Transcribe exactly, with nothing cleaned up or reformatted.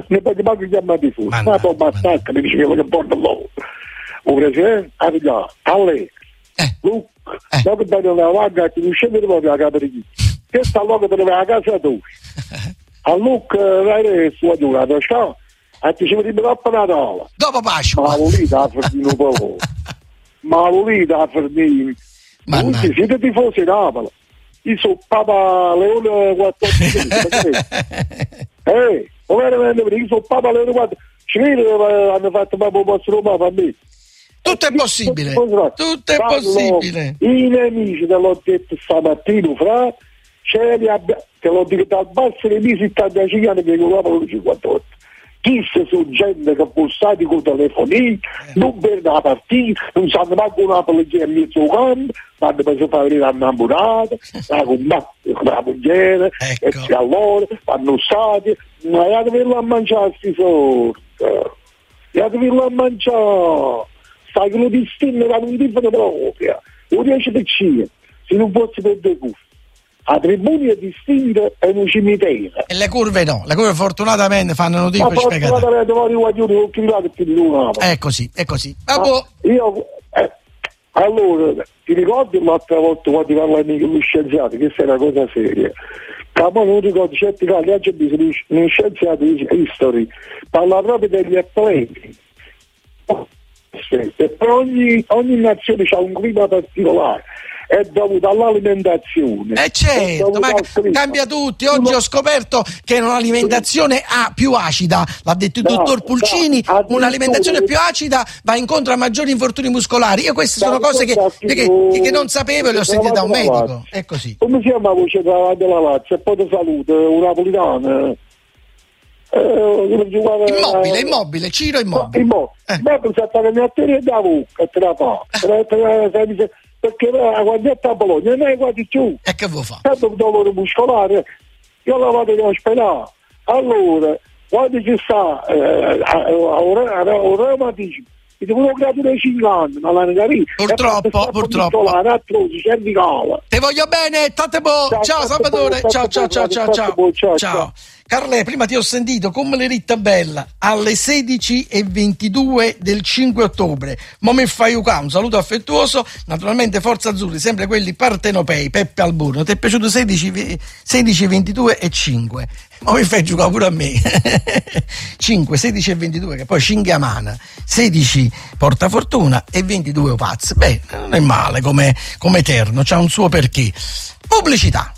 ne poi manco chiamati fuori, ma poi battacca, mi diceva che porta l'uomo. O presidente, a vedere, a lei, Luca, dopo che nella vagga, che non scende proprio a capo di chi. Questa luogo dove a casa tu. A Luca, vai su a giocare, ciao. A te ci vedi dopo Natale. Dopo Pasqua. Ma volete a Ferdino Polo. Ma volete a Ferdino. Ma tutti siete tifosi Napoli. Io sono Papa Leone quattordici. Eh, veramente, io sono Papa Leone quattordici. Ci vedi che hanno fatto proprio il vostro Papa a me. Tutto è possibile. Tutto è possibile. I nemici te l'ho detto stamattina, fra. C'è te l'ho detto dal basso dei miei settantacinque anni che giocavano il cinquantotto. Chi se sono gente che bussati con telefonini, eh. non vedono la partita, non sanno manco una polizia in mezzo campo, vanno per fare venire un'ambulata, la combattere con la moglie, e si allora, vanno stati, ma io devo mangiare questi soldi, io devo mangiare, sai che lo distingue da un tipo di propria, lo riesce a dire, se non posso perdere gusto. La tribuna è distinta e un cimitero. E le curve no, le curve fortunatamente fanno un tipo spiegato. Ma fortunatamente è così, è così. Ah, io, eh, allora, ti ricordi l'altra volta quando parlavamo con gli scienziati, questa è una cosa seria. Ma non ricordo certi casi, oggi bisogna uno scienziato di history, parla proprio degli atleti. E per ogni, ogni nazione ha un clima particolare. È dovuto all'alimentazione. Eh certo, ma cambia tutti. Oggi ho scoperto che un'alimentazione a più acida, l'ha detto il no, dottor Pulcini, no, un'alimentazione più acida va incontro a maggiori infortuni muscolari. Io queste sono cose che, che, che non sapevo e le ho sentite da un medico. È così. Come si chiama la voce della Lazio? E poi di salute, un napolitano. Eh, immobile, immobile, Ciro immobile. Immobile. Eh. Ma pensate che mi atterri da bocca, te la fa. Perché quando è a Bologna non è quasi più. E che vuoi fare? Tanto un dolore muscolare, io la vado in ospedale. Allora, quando ci sta eh, un reumatismo, mi devono gradire cinque anni, ma l'hanno capito. Purtroppo, purtroppo. Ti voglio bene, tante bo. Ciao, ciao Salvatore, ciao, ciao, ciao, ciao, ciao. Ciao. ciao. Carle, prima ti ho sentito come le ritta bella alle sedici e ventidue del cinque ottobre. Mo mi fai un saluto affettuoso, naturalmente Forza Azzurri, sempre quelli partenopei, Peppe Alburno. Ti è piaciuto sedici, ventidue e cinque? Ma mi fai giocare pure a me. cinque, sedici e ventidue, che poi Cingamana, sedici Portafortuna e ventidue Opaz. Beh, non è male come, come eterno, c'ha un suo perché. Pubblicità.